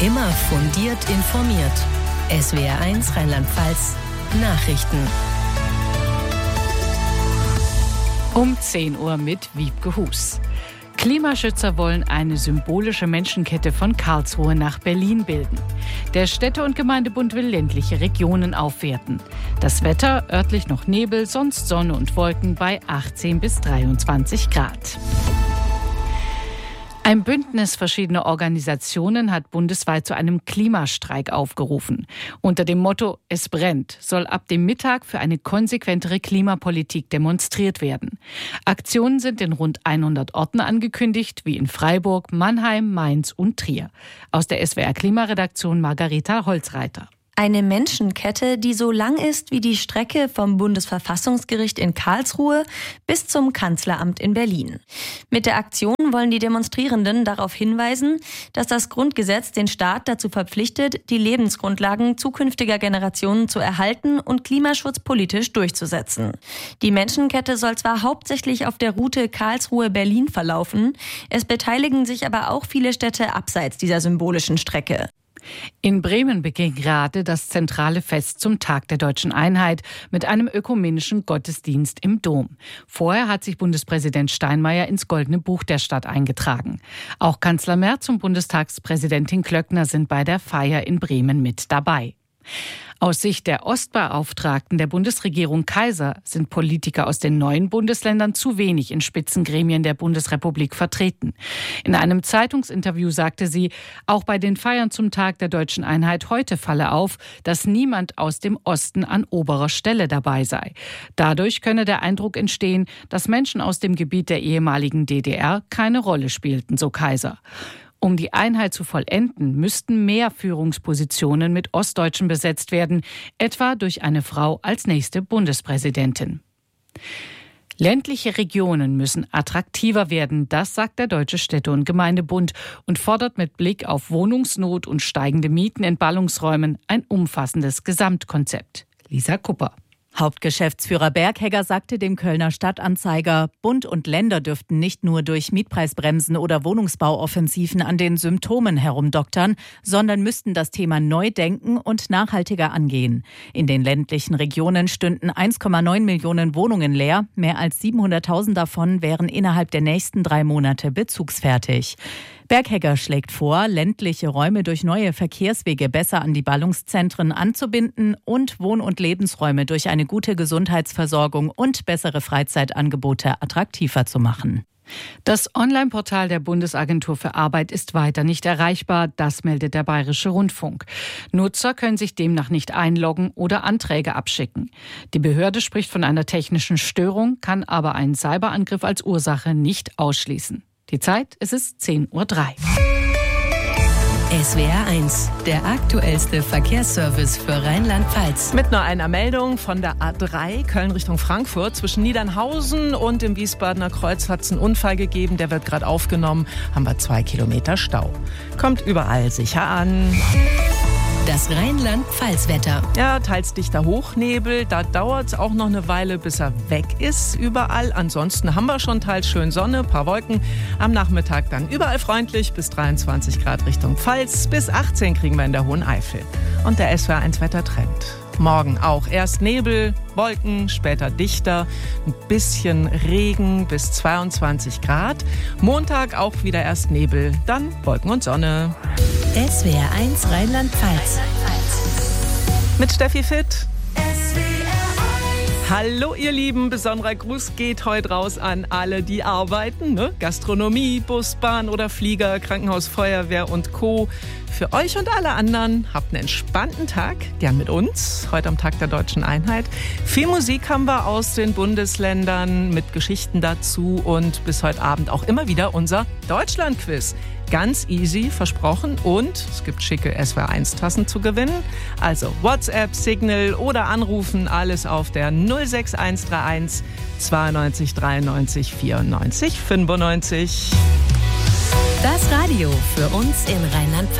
Immer fundiert informiert. SWR1 Rheinland-Pfalz Nachrichten. Um 10 Uhr mit Wiebke Hus. Klimaschützer wollen eine symbolische Menschenkette von Karlsruhe nach Berlin bilden. Der Städte- und Gemeindebund will ländliche Regionen aufwerten. Das Wetter, örtlich noch Nebel, sonst Sonne und Wolken bei 18 bis 23 Grad. Ein Bündnis verschiedener Organisationen hat bundesweit zu einem Klimastreik aufgerufen. Unter dem Motto "Es brennt" soll ab dem Mittag für eine konsequentere Klimapolitik demonstriert werden. Aktionen sind in rund 100 Orten angekündigt, wie in Freiburg, Mannheim, Mainz und Trier. Aus der SWR-Klimaredaktion Margareta Holzreiter. Eine Menschenkette, die so lang ist wie die Strecke vom Bundesverfassungsgericht in Karlsruhe bis zum Kanzleramt in Berlin. Mit der Aktion wollen die Demonstrierenden darauf hinweisen, dass das Grundgesetz den Staat dazu verpflichtet, die Lebensgrundlagen zukünftiger Generationen zu erhalten und Klimaschutz politisch durchzusetzen. Die Menschenkette soll zwar hauptsächlich auf der Route Karlsruhe-Berlin verlaufen, es beteiligen sich aber auch viele Städte abseits dieser symbolischen Strecke. In Bremen beginnt gerade das zentrale Fest zum Tag der Deutschen Einheit mit einem ökumenischen Gottesdienst im Dom. Vorher hat sich Bundespräsident Steinmeier ins Goldene Buch der Stadt eingetragen. Auch Kanzler Merz und Bundestagspräsidentin Klöckner sind bei der Feier in Bremen mit dabei. Aus Sicht der Ostbeauftragten der Bundesregierung Kaiser sind Politiker aus den neuen Bundesländern zu wenig in Spitzengremien der Bundesrepublik vertreten. In einem Zeitungsinterview sagte sie, auch bei den Feiern zum Tag der Deutschen Einheit heute falle auf, dass niemand aus dem Osten an oberer Stelle dabei sei. Dadurch könne der Eindruck entstehen, dass Menschen aus dem Gebiet der ehemaligen DDR keine Rolle spielten, so Kaiser. Um die Einheit zu vollenden, müssten mehr Führungspositionen mit Ostdeutschen besetzt werden, etwa durch eine Frau als nächste Bundespräsidentin. Ländliche Regionen müssen attraktiver werden, das sagt der Deutsche Städte- und Gemeindebund und fordert mit Blick auf Wohnungsnot und steigende Mieten in Ballungsräumen ein umfassendes Gesamtkonzept. Lisa Kupper. Hauptgeschäftsführer Berghegger sagte dem Kölner Stadtanzeiger, Bund und Länder dürften nicht nur durch Mietpreisbremsen oder Wohnungsbauoffensiven an den Symptomen herumdoktern, sondern müssten das Thema neu denken und nachhaltiger angehen. In den ländlichen Regionen stünden 1,9 Millionen Wohnungen leer. Mehr als 700.000 davon wären innerhalb der nächsten 3 Monate bezugsfertig. Berghegger schlägt vor, ländliche Räume durch neue Verkehrswege besser an die Ballungszentren anzubinden und Wohn- und Lebensräume durch eine gute Gesundheitsversorgung und bessere Freizeitangebote attraktiver zu machen. Das Online-Portal der Bundesagentur für Arbeit ist weiter nicht erreichbar, das meldet der Bayerische Rundfunk. Nutzer können sich demnach nicht einloggen oder Anträge abschicken. Die Behörde spricht von einer technischen Störung, kann aber einen Cyberangriff als Ursache nicht ausschließen. Die Zeit, es ist 10:03 Uhr. SWR1, der aktuellste Verkehrsservice für Rheinland-Pfalz. Mit nur einer Meldung von der A3 Köln Richtung Frankfurt. Zwischen Niedernhausen und dem Wiesbadener Kreuz hat es einen Unfall gegeben. Der wird gerade aufgenommen. Haben wir 2 Kilometer Stau. Kommt überall sicher an. Das Rheinland-Pfalz-Wetter. Ja, teils dichter Hochnebel. Da dauert es auch noch eine Weile, bis er weg ist überall. Ansonsten haben wir schon teils schön Sonne, paar Wolken. Am Nachmittag dann überall freundlich bis 23 Grad Richtung Pfalz. Bis 18 kriegen wir in der Hohen Eifel. Und der SWR1-Wettertrend. Morgen auch erst Nebel, Wolken, später dichter, ein bisschen Regen bis 22 Grad. Montag auch wieder erst Nebel, dann Wolken und Sonne. SWR1 Rheinland-Pfalz. Mit Steffi Fitt. Hallo ihr Lieben, besonderer Gruß geht heute raus an alle, die arbeiten. Gastronomie, Bus, Bahn oder Flieger, Krankenhaus, Feuerwehr und Co. Für euch und alle anderen habt einen entspannten Tag, gern mit uns, heute am Tag der Deutschen Einheit. Viel Musik haben wir aus den Bundesländern mit Geschichten dazu und bis heute Abend auch immer wieder unser Deutschland-Quiz. Ganz easy, versprochen, und es gibt schicke SWR1-Tassen zu gewinnen. Also WhatsApp, Signal oder anrufen, alles auf der 06131 92 93 94 95. Das Radio für uns in Rheinland-Pfalz.